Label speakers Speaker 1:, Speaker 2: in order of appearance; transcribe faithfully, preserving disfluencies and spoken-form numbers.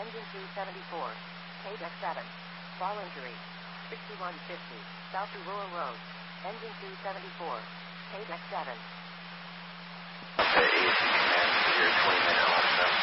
Speaker 1: Engine two seventy-four. K deck seven. Fall injury. sixty-one fifty. South Aurora Road. Engine two seventy-four. K deck seven.